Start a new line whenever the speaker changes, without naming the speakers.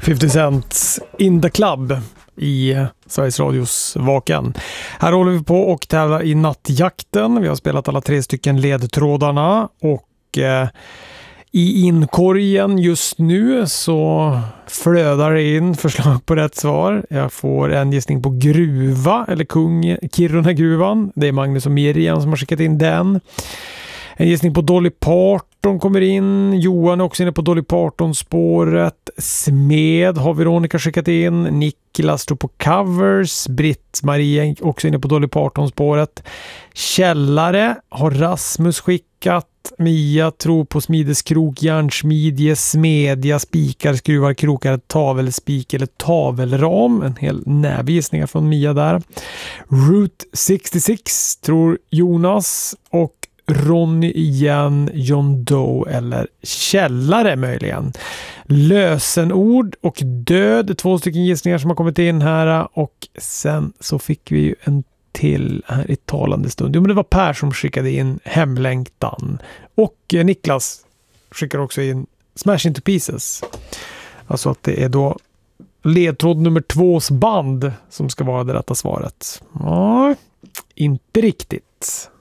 50 Cent In the Club i Sveriges Radios Vaken. Här håller vi på och tävlar i nattjakten. Vi har spelat alla 3 stycken ledtrådarna och i inkorgen just nu så flödar det in förslag på rätt svar. Jag får en gissning på gruva eller Kiruna-gruvan. Det är Magnus och Miriam som har skickat in den. En gissning på Dolly Parton kommer in. Johan är också inne på Dolly Parton-spåret. Smed har Veronica skickat in. Niklas står på covers. Britt-Marie är också inne på Dolly Parton-spåret. Källare har Rasmus skickat. Mia tror på smideskrok, järnsmidje, smedja, spikar, skruvar, krokar, tavelspik eller tavelram. En hel nävgissningar från Mia där. Route 66 tror Jonas och Ronny igen, John Doe eller källare möjligen. Lösenord och död, 2 stycken gissningar som har kommit in här och sen så fick vi ju en till här i talande stund. Jo, men det var Per som skickade in hemlängtan och Niklas skickar också in Smash Into Pieces. Alltså att det är då ledtråd nummer 2:s band som ska vara det rätta svaret. Ja, inte riktigt.